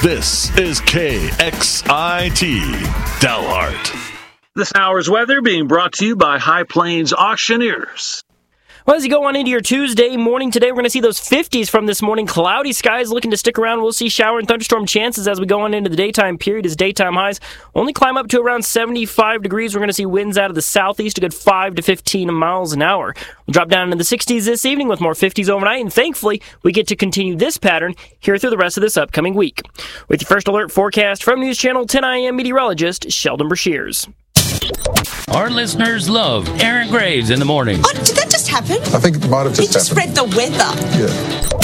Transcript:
This is KXIT Dalhart. This hour's weather being brought to you by High Plains Auctioneers. Well, as you go on into your Tuesday morning today, we're going to see those 50s from this morning. Cloudy skies looking to stick around. We'll see shower and thunderstorm chances as we go on into the daytime period as daytime highs only climb up to around 75 degrees. We're going to see winds out of the southeast a good 5 to 15 miles an hour. We'll drop down into the 60s this evening with more 50s overnight, and thankfully, we get to continue this pattern here through the rest of this upcoming week. With your first alert forecast from News Channel 10 I am meteorologist Sheldon Brashears. Our listeners love Aaron Graves in the morning. Oh, did that just happen? I think it might have just happened. He just read the weather. Yeah.